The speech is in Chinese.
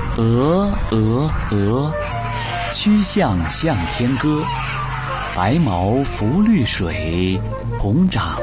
鹅，鹅，鹅，曲项向天歌。白毛浮绿水，红掌